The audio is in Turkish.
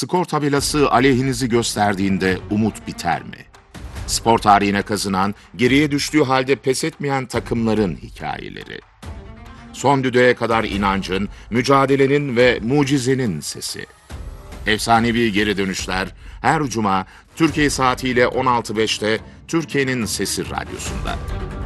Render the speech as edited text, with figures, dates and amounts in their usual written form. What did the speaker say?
Skor tabelası aleyhinizi gösterdiğinde umut biter mi? Spor tarihine kazınan, geriye düştüğü halde pes etmeyen takımların hikayeleri. Son düdüğe kadar inancın, mücadelenin ve mucizenin sesi. Efsanevi geri dönüşler her cuma Türkiye saatiyle 16.05'te Türkiye'nin Sesi Radyosu'nda.